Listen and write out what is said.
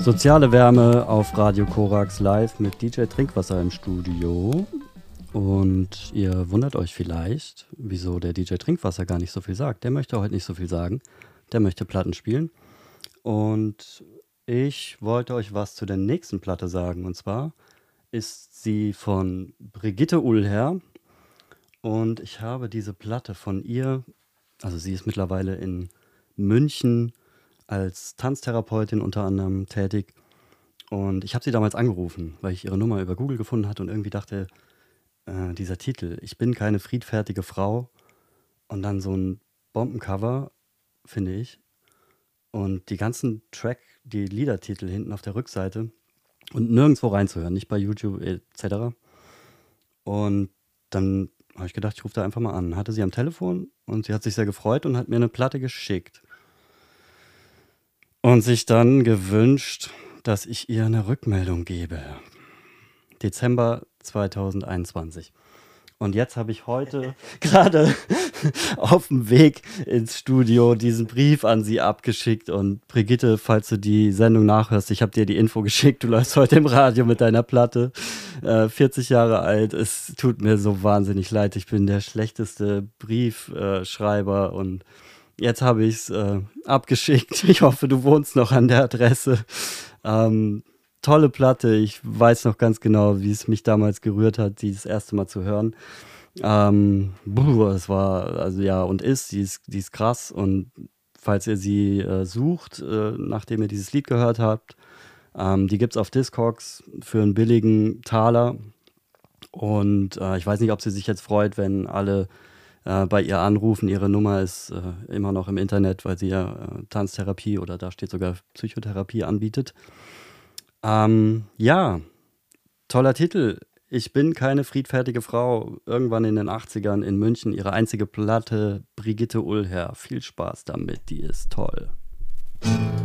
Soziale Wärme auf Radio Korax live mit DJ Trinkwasser im Studio. Und ihr wundert euch vielleicht, wieso der DJ Trinkwasser gar nicht so viel sagt. Der möchte heute nicht so viel sagen. Der möchte Platten spielen. Und ich wollte euch was zu der nächsten Platte sagen. Und zwar ist sie von Brigitte Ullher. Und ich habe diese Platte von ihr, also sie ist mittlerweile in München als Tanztherapeutin unter anderem tätig. Und ich habe sie damals angerufen, weil ich ihre Nummer über Google gefunden hatte und irgendwie dachte, dieser Titel, ich bin keine friedfertige Frau, und dann so ein Bombencover, finde ich. Und die ganzen die Liedertitel hinten auf der Rückseite und nirgendwo reinzuhören, nicht bei YouTube etc. Und dann habe ich gedacht, ich rufe da einfach mal an. Hatte sie am Telefon und sie hat sich sehr gefreut und hat mir eine Platte geschickt. Und sich dann gewünscht, dass ich ihr eine Rückmeldung gebe. Dezember 2021. Und jetzt habe ich heute gerade auf dem Weg ins Studio diesen Brief an sie abgeschickt. Und Brigitte, falls du die Sendung nachhörst, ich habe dir die Info geschickt, du läufst heute im Radio mit deiner Platte, 40 Jahre alt. Es tut mir so wahnsinnig leid, ich bin der schlechteste Briefschreiber und jetzt habe ich es abgeschickt. Ich hoffe, du wohnst noch an der Adresse. Tolle Platte. Ich weiß noch ganz genau, wie es mich damals gerührt hat, die das erste Mal zu hören. Es war, also ja, und die ist krass. Und falls ihr sie sucht, nachdem ihr dieses Lied gehört habt, die gibt es auf Discogs für einen billigen Taler. Und ich weiß nicht, ob sie sich jetzt freut, wenn alle bei ihr anrufen. Ihre Nummer ist immer noch im Internet, weil sie ja Tanztherapie oder da steht sogar Psychotherapie anbietet. Ja, toller Titel. Ich bin keine friedfertige Frau. Irgendwann in den 80ern in München ihre einzige Platte, Brigitte Ullher. Viel Spaß damit, die ist toll.